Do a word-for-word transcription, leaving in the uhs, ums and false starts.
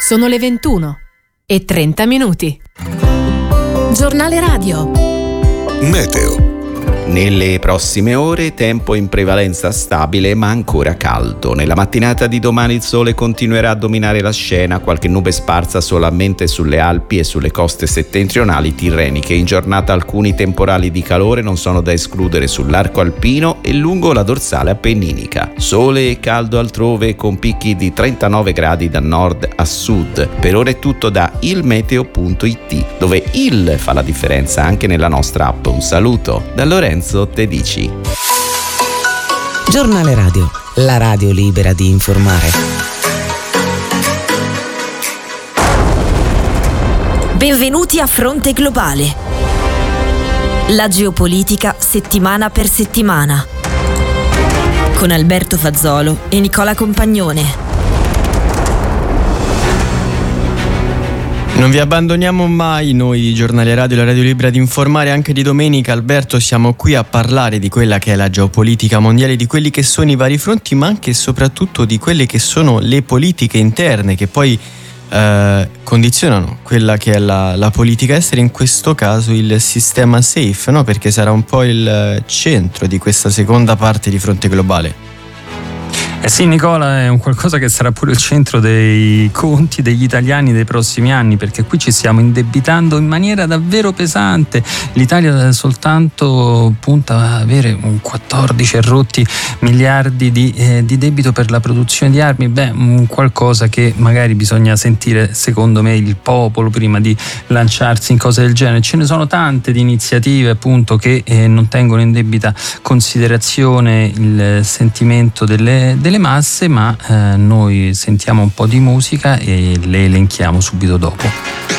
Sono le ventuno e trenta minuti. Giornale radio. Meteo. Nelle prossime ore tempo in prevalenza stabile ma ancora caldo. Nella mattinata di domani il sole continuerà a dominare la scena, qualche nube sparsa solamente sulle Alpi e sulle coste settentrionali tirreniche. In giornata alcuni temporali di calore non sono da escludere sull'arco alpino e lungo la dorsale appenninica. Sole e caldo altrove con picchi di trentanove gradi da nord a sud. Per ora è tutto da ilmeteo punto it, dove il fa la differenza anche nella nostra app. Un saluto da Lorenzo Tedici. Giornale radio, la radio libera di informare. Benvenuti a Fronte Globale. La geopolitica settimana per settimana. Con Alberto Fazzolo e Nicola Compagnone. Non vi abbandoniamo mai noi di Giornale Radio, la radio libera di informare. Anche di domenica, Alberto, siamo qui a parlare di quella che è la geopolitica mondiale, di quelli che sono i vari fronti, ma anche e soprattutto di quelle che sono le politiche interne che poi eh, condizionano quella che è la, la politica estera, in questo caso il sistema SAFE, no? Perché sarà un po' il centro di questa seconda parte di Fronte Globale. Eh sì, Nicola, è un qualcosa che sarà pure il centro dei conti degli italiani dei prossimi anni, perché qui ci stiamo indebitando in maniera davvero pesante. L'Italia soltanto punta a avere un quattordici e rotti miliardi di, eh, di debito per la produzione di armi. Beh, un qualcosa che magari bisogna sentire, secondo me, il popolo prima di lanciarsi in cose del genere. Ce ne sono tante di iniziative appunto che eh, non tengono in debita considerazione il sentimento delle, delle masse, ma eh, noi sentiamo un po' di musica e le elenchiamo subito dopo.